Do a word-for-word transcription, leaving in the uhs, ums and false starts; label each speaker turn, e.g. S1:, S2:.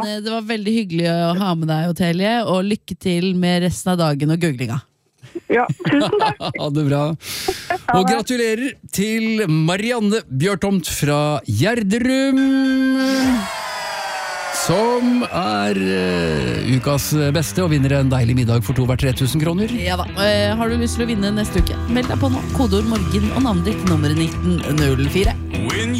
S1: Det var veldig hyggelig å ha med deg, Otelie, og lykke til med resten av dagen og googlinga.
S2: Ja, tusen takk.
S3: Ha det bra. Og gratulerer til Marianne Bjørtomt fra Gjerderum, som er uh, ukas beste og vinner en deilig middag for to hver tre tusen kroner.
S1: Ja da, uh, har du lyst til å vinne neste uke? Meld deg på nå. Kodeord morgen og navnet ditt nummer nitten null fire.